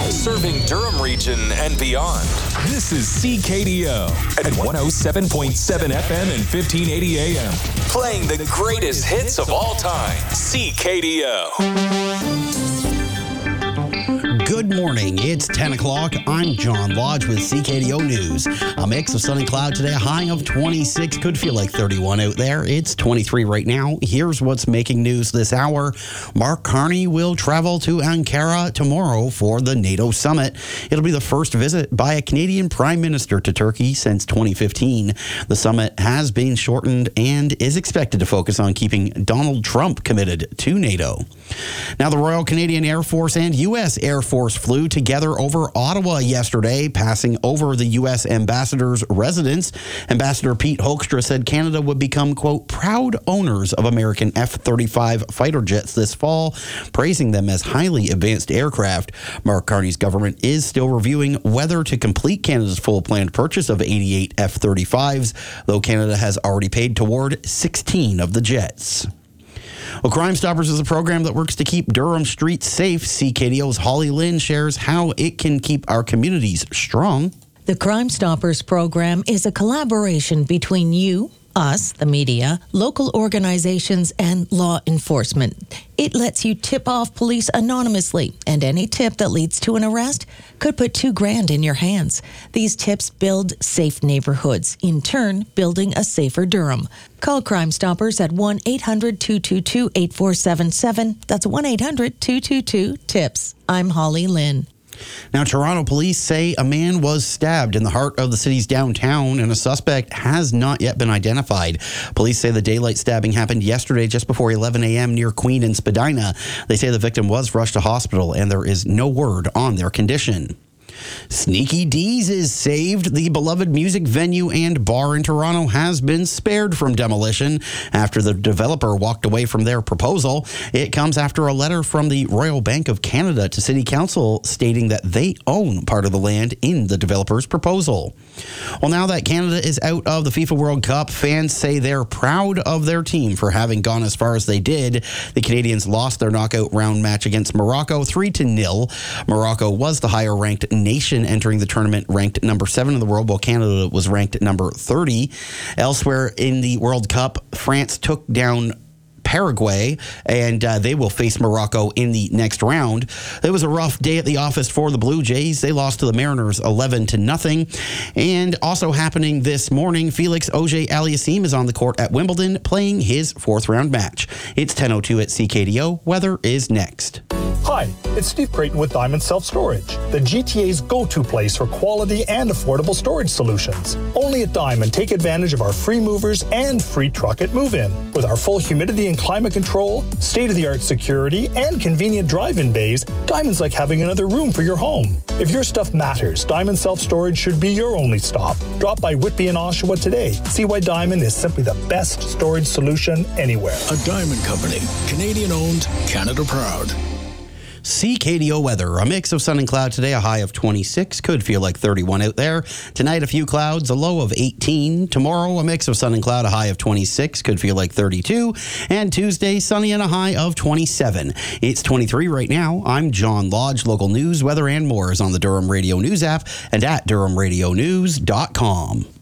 Serving Durham region and beyond. This is CKDO at 107.7 FM and 1580 AM. Playing the greatest hits of all time. CKDO. Good morning. It's 10 o'clock. I'm John Lodge with CKDO News. A mix of sun and cloud today, a high of 26. Could feel like 31 out there. It's 23 right now. Here's what's making news this hour. Mark Carney will travel to Ankara tomorrow for the NATO summit. It'll be the first visit by a Canadian Prime Minister to Turkey since 2015. The summit has been shortened and is expected to focus on keeping Donald Trump committed to NATO. Now, the Royal Canadian Air Force and U.S. Air Force flew together over Ottawa yesterday, passing over the U.S. ambassador's residence. Ambassador Pete Hoekstra said Canada would become, quote, proud owners of American F-35 fighter jets this fall, praising them as highly advanced aircraft. Mark Carney's government is still reviewing whether to complete Canada's full planned purchase of 88 F-35s, though Canada has already paid toward 16 of the jets. Well, Crime Stoppers is a program that works to keep Durham streets safe. CKDO's Holly Lynn shares how it can keep our communities strong. The Crime Stoppers program is a collaboration between you, us, the media, local organizations, and law enforcement. It lets you tip off police anonymously, and any tip that leads to an arrest could put $2,000 in your hands. These tips build safe neighborhoods, in turn building a safer Durham. Call Crime Stoppers at 1-800-222-8477. That's 1-800-222-TIPS. I'm Holly Lynn. Now, Toronto police say a man was stabbed in the heart of the city's downtown, and a suspect has not yet been identified. Police say the daylight stabbing happened yesterday just before 11 a.m. near Queen and Spadina. They say the victim was rushed to hospital, and there is no word on their condition. Sneaky Dee's is saved. The beloved music venue and bar in Toronto has been spared from demolition after the developer walked away from their proposal. It comes after a letter from the Royal Bank of Canada to City Council stating that they own part of the land in the developer's proposal. Well, now that Canada is out of the FIFA World Cup, fans say they're proud of their team for having gone as far as they did. The Canadians lost their knockout round match against Morocco 3-0. Morocco was the higher-ranked nation entering the tournament, ranked number 7 in the world, while Canada was ranked number 30. Elsewhere in the World Cup, France took down Paraguay, and they will face Morocco in the next round. It was a rough day at the office for the Blue Jays. They lost to the Mariners 11-0. And also happening this morning, Felix Auger-Aliassime is on the court at Wimbledon playing his 4th round match. It's 10:02 at CKDO. Weather is next. Hi, it's Steve Creighton with Diamond Self-Storage, the GTA's go-to place for quality and affordable storage solutions. Only at Diamond, take advantage of our free movers and free truck at move-in. With our full humidity and climate control, state-of-the-art security, and convenient drive-in bays, Diamond's like having another room for your home. If your stuff matters, Diamond Self-Storage should be your only stop. Drop by Whitby and Oshawa today. See why Diamond is simply the best storage solution anywhere. A Diamond Company, Canadian-owned, Canada proud. CKDO weather. A mix of sun and cloud today, a high of 26. Could feel like 31 out there. Tonight, a few clouds, a low of 18. Tomorrow, a mix of sun and cloud, a high of 26. Could feel like 32. And Tuesday, sunny and a high of 27. It's 23 right now. I'm John Lodge. Local news, weather, and more is on the Durham Radio News app and at DurhamRadioNews.com.